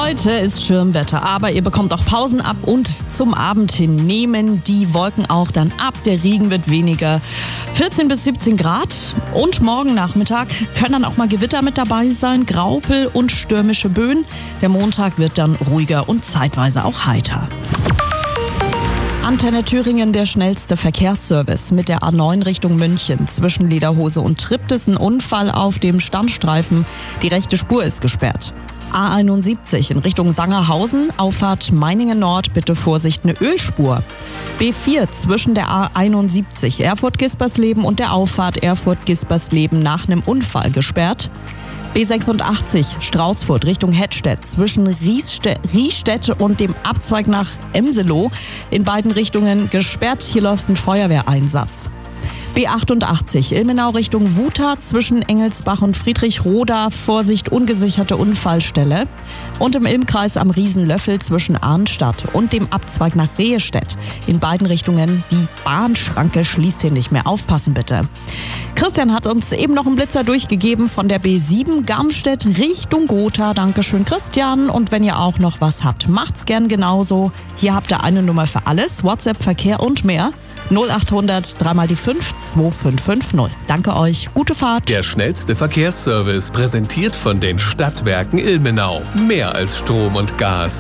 Heute ist Schirmwetter, aber ihr bekommt auch Pausen ab und zum Abend hin nehmen die Wolken auch dann ab. Der Regen wird weniger. 14 bis 17 Grad und morgen Nachmittag können dann auch mal Gewitter mit dabei sein, Graupel und stürmische Böen. Der Montag wird dann ruhiger und zeitweise auch heiter. Antenne Thüringen, der schnellste Verkehrsservice mit der A9 Richtung München. Zwischen Lederhose und Triptis ein Unfall auf dem Standstreifen. Die rechte Spur ist gesperrt. A71 in Richtung Sangerhausen, Auffahrt Meiningen Nord, bitte Vorsicht, eine Ölspur. B4 zwischen der A71 Erfurt-Gispersleben und der Auffahrt Erfurt-Gispersleben nach einem Unfall gesperrt. B86 Straußfurt Richtung Hettstedt zwischen Riestedt und dem Abzweig nach Emseloh in beiden Richtungen gesperrt. Hier läuft ein Feuerwehreinsatz. B88 Ilmenau Richtung Wuta zwischen Engelsbach und Friedrichroda. Vorsicht, ungesicherte Unfallstelle. Und im Ilmkreis am Riesenlöffel zwischen Arnstadt und dem Abzweig nach Rehestedt. In beiden Richtungen die Bahnschranke schließt hier nicht mehr. Aufpassen bitte. Christian hat uns eben noch einen Blitzer durchgegeben von der B7 Garmstedt Richtung Gotha. Dankeschön, Christian. Und wenn ihr auch noch was habt, macht's gern genauso. Hier habt ihr eine Nummer für alles. WhatsApp, Verkehr und mehr. 0800 3 mal die 5 2550. Danke euch. Gute Fahrt. Der schnellste Verkehrsservice, präsentiert von den Stadtwerken Ilmenau. Mehr als Strom und Gas.